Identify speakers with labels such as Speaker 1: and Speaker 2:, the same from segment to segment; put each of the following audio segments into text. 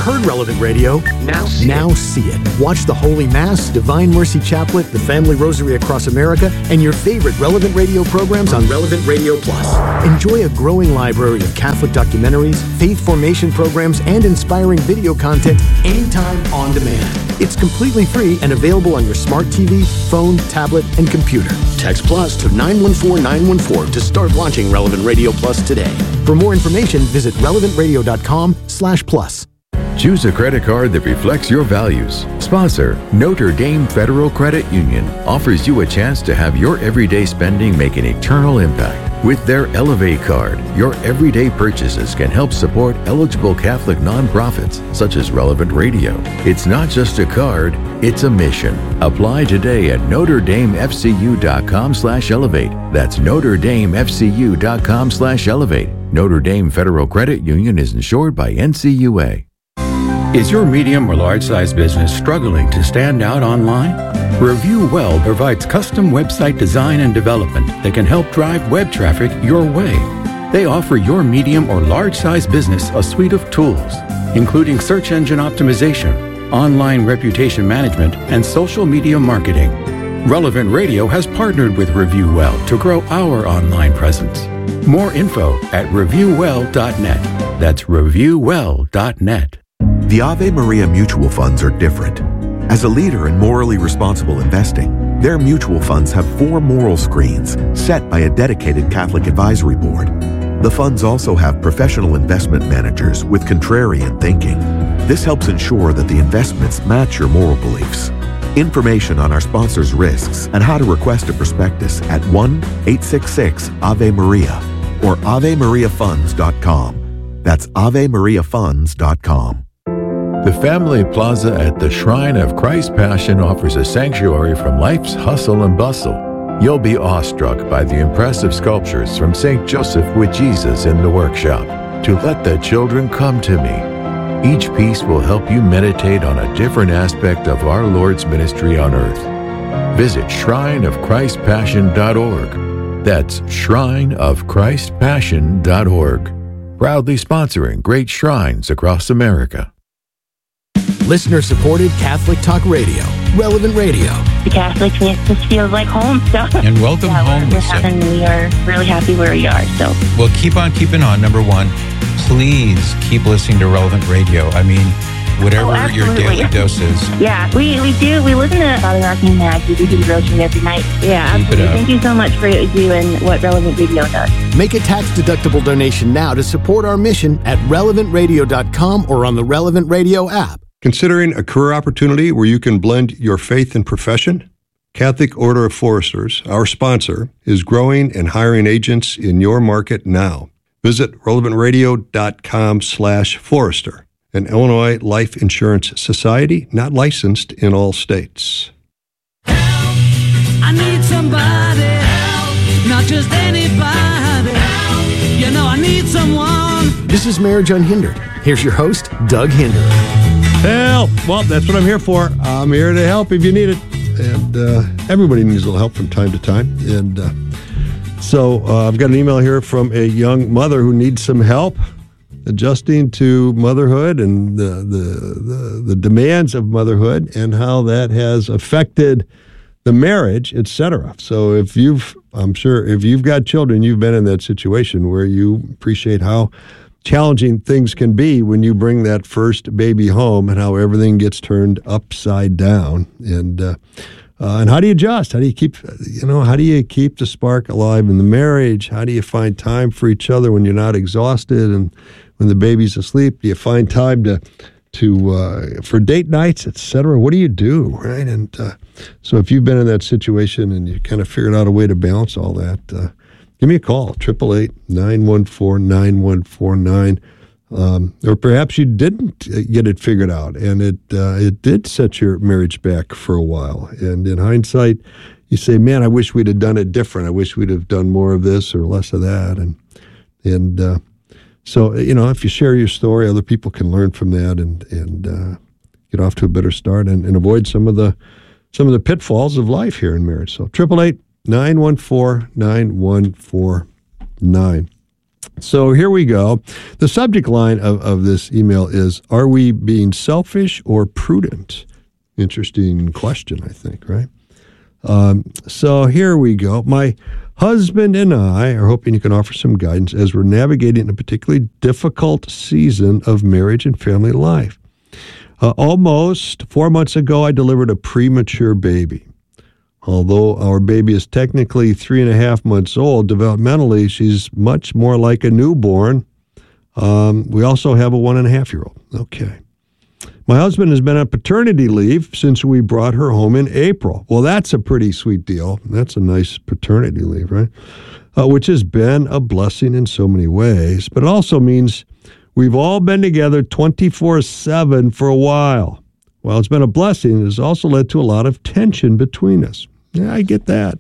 Speaker 1: heard Relevant Radio?
Speaker 2: Now
Speaker 1: see it. Watch the Holy Mass, Divine Mercy Chaplet, the Family Rosary Across America, and your favorite Relevant Radio programs on Relevant Radio Plus. Enjoy a growing library of Catholic documentaries, faith formation programs, and inspiring video content anytime on demand. It's completely free and available on your smart TV, phone, tablet, and computer. Text Plus to 914-914 to start watching Relevant Radio Plus today. For more information, visit relevantradio.com/plus.
Speaker 3: Choose a credit card that reflects your values. Sponsor, Notre Dame Federal Credit Union offers you a chance to have your everyday spending make an eternal impact. With their Elevate card, your everyday purchases can help support eligible Catholic nonprofits such as Relevant Radio. It's not just a card, it's a mission. Apply today at NotreDameFCU.com/elevate. That's NotreDameFCU.com/elevate. Notre Dame Federal Credit Union is insured by NCUA.
Speaker 4: Is your medium or large-size business struggling to stand out online? Review Well provides custom website design and development that can help drive web traffic your way. They offer your medium or large-size business a suite of tools, including search engine optimization, online reputation management, and social media marketing. Relevant Radio has partnered with Review Well to grow our online presence. More info at reviewwell.net. That's reviewwell.net.
Speaker 5: The Ave Maria mutual funds are different. As a leader in morally responsible investing, their mutual funds have 4 moral screens set by a dedicated Catholic advisory board. The funds also have professional investment managers with contrarian thinking. This helps ensure that the investments match your moral beliefs. Information on our sponsors' risks and how to request a prospectus at 1-866-AVE-MARIA or AveMariaFunds.com. That's AveMariaFunds.com.
Speaker 3: The Family Plaza at the Shrine of Christ Passion offers a sanctuary from life's hustle and bustle. You'll be awestruck by the impressive sculptures from St. Joseph with Jesus in the workshop, To Let the Children Come to Me. Each piece will help you meditate on a different aspect of our Lord's ministry on earth. Visit shrineofchristpassion.org. That's shrineofchristpassion.org. Proudly sponsoring great shrines across America.
Speaker 1: Listener-supported Catholic Talk Radio, Relevant Radio.
Speaker 6: The Catholic just feels like home. So.
Speaker 7: And welcome home.
Speaker 6: We are really happy where we are. So
Speaker 7: we'll keep on keeping on. Number one, please keep listening to Relevant Radio. I mean, whatever your daily dose is.
Speaker 6: Yeah, we do. We listen to Father Mark and Maggie. We do the Rosary every night. Yeah, absolutely. Thank you so much for what you do and what Relevant Radio does.
Speaker 1: Make a tax-deductible donation now to support our mission at relevantradio.com or on the Relevant Radio app.
Speaker 8: Considering a career opportunity where you can blend your faith and profession? Catholic Order of Foresters, our sponsor, is growing and hiring agents in your market now. Visit relevantradio.com/Forester, an Illinois Life Insurance Society not licensed in all states.
Speaker 9: Help! I need somebody. Help! Not just anybody. Help! You know I need someone.
Speaker 1: This is Marriage Unhindered. Here's your host, Doug Hinderer.
Speaker 8: Help! Well, that's what I'm here for. I'm here to help if you need it. And everybody needs a little help from time to time. And so I've got an email here from a young mother who needs some help adjusting to motherhood and the demands of motherhood and how that has affected the marriage, etc. So I'm sure if you've got children, you've been in that situation where you appreciate how challenging things can be when you bring that first baby home and how everything gets turned upside down. And how do you adjust? How do you keep the spark alive in the marriage? How do you find time for each other when you're not exhausted and when the baby's asleep? Do you find time for date nights, etc.? What do you do, right? And so if you've been in that situation and you kind of figured out a way to balance all that, give me a call, 888-914-9149. Or perhaps you didn't get it figured out, and it did set your marriage back for a while. And in hindsight, you say, man, I wish we'd have done it different. I wish we'd have done more of this or less of that. And so, if you share your story, other people can learn from that and get off to a better start and avoid some of the pitfalls of life here in marriage. So 888-914-9149. So here we go. The subject line of this email is, are we being selfish or prudent? Interesting question, I think, right? So here we go. My husband and I are hoping you can offer some guidance as we're navigating a particularly difficult season of marriage and family life. Almost 4 months ago, I delivered a premature baby. Although our baby is technically 3.5 months old, developmentally, she's much more like a newborn. We also have a 1.5-year-old. Okay. My husband has been on paternity leave since we brought her home in April. Well, that's a pretty sweet deal. That's a nice paternity leave, right? Which has been a blessing in so many ways. But it also means we've all been together 24/7 for a while. While it's been a blessing, it has also led to a lot of tension between us. Yeah, I get that.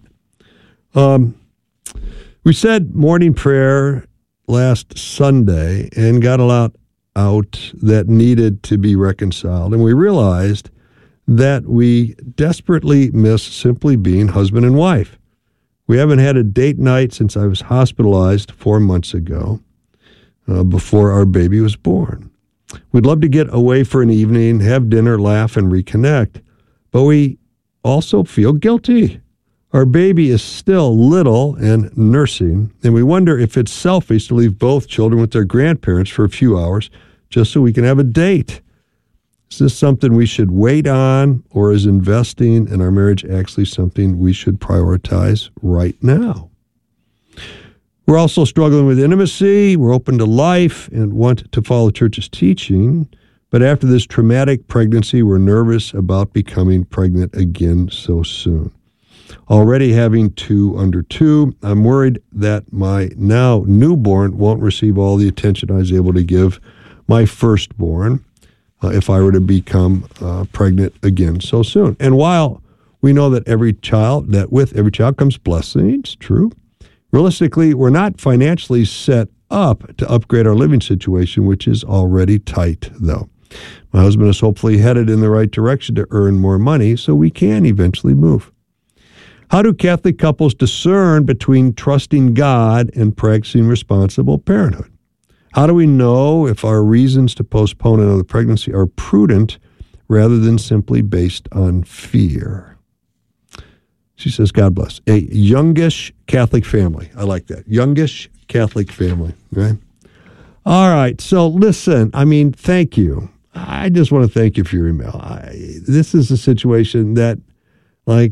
Speaker 8: We said morning prayer last Sunday and got a lot out that needed to be reconciled. And we realized that we desperately miss simply being husband and wife. We haven't had a date night since I was hospitalized 4 months ago, before our baby was born. We'd love to get away for an evening, have dinner, laugh, and reconnect. But we also feel guilty. Our baby is still little and nursing, and we wonder if it's selfish to leave both children with their grandparents for a few hours just so we can have a date. Is this something we should wait on, or is investing in our marriage actually something we should prioritize right now? We're also struggling with intimacy. We're open to life and want to follow church's teaching. But after this traumatic pregnancy, we're nervous about becoming pregnant again so soon. Already having 2 under 2, I'm worried that my now newborn won't receive all the attention I was able to give my firstborn if I were to become pregnant again so soon. And while we know that with every child comes blessings, true, realistically, we're not financially set up to upgrade our living situation, which is already tight, though. My husband is hopefully headed in the right direction to earn more money so we can eventually move. How do Catholic couples discern between trusting God and practicing responsible parenthood? How do we know if our reasons to postpone another pregnancy are prudent rather than simply based on fear? She says, God bless. A youngish Catholic family. I like that. Youngish Catholic family, right? All right. So listen, thank you. I just want to thank you for your email. This is a situation that, I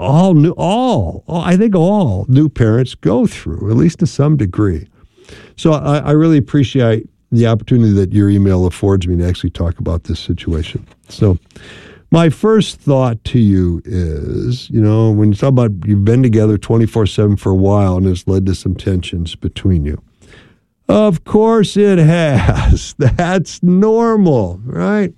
Speaker 8: think all new parents go through, at least to some degree. So I really appreciate the opportunity that your email affords me to actually talk about this situation. So my first thought to you is, when you talk about you've been together 24/7 for a while and it's led to some tensions between you. Of course it has. That's normal, right?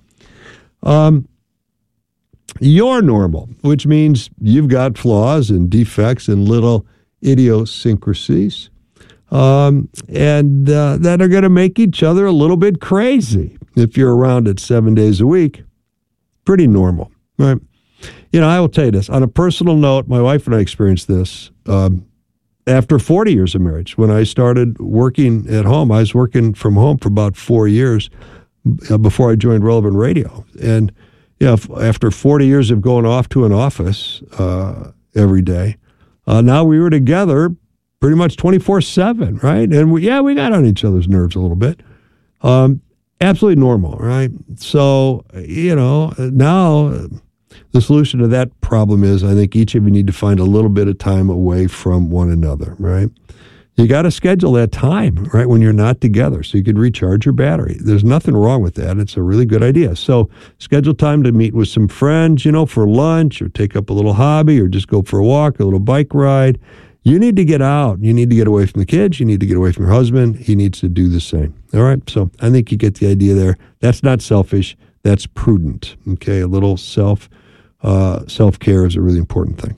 Speaker 8: You're normal, which means you've got flaws and defects and little idiosyncrasies, and that are going to make each other a little bit crazy. If you're around it 7 days a week, pretty normal, right? I will tell you this. On a personal note, my wife and I experienced this after 40 years of marriage. When I started working at home, I was working from home for about 4 years before I joined Relevant Radio. And after 40 years of going off to an office every day, now we were together pretty much 24/7, right? And we got on each other's nerves a little bit. Absolutely normal, right? So, now the solution to that problem is I think each of you need to find a little bit of time away from one another, right? You got to schedule that time, right, when you're not together so you can recharge your battery. There's nothing wrong with that. It's a really good idea. So schedule time to meet with some friends, for lunch or take up a little hobby or just go for a walk, a little bike ride. You need to get out. You need to get away from the kids. You need to get away from your husband. He needs to do the same. All right? So I think you get the idea there. That's not selfish. That's prudent. Okay? A little self-care is a really important thing.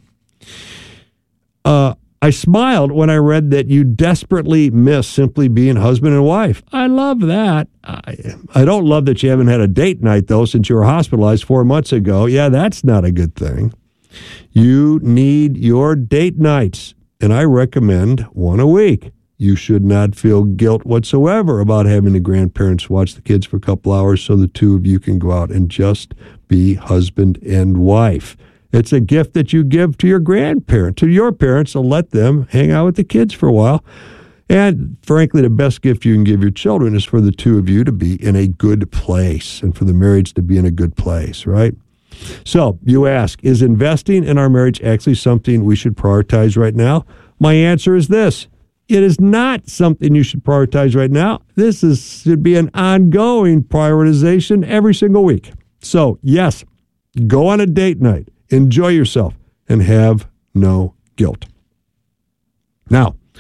Speaker 8: I smiled when I read that you desperately miss simply being husband and wife. I love that. I don't love that you haven't had a date night, though, since you were hospitalized 4 months ago. Yeah, that's not a good thing. You need your date nights, and I recommend one a week. You should not feel guilt whatsoever about having the grandparents watch the kids for a couple hours so the two of you can go out and just be husband and wife. It's a gift that you give to your grandparents, to your parents, to let them hang out with the kids for a while. And frankly, the best gift you can give your children is for the two of you to be in a good place and for the marriage to be in a good place, right? So you ask, is investing in our marriage actually something we should prioritize right now? My answer is this. It is not something you should prioritize right now. This should be an ongoing prioritization every single week. So, yes, go on a date night, enjoy yourself, and have no guilt. Now,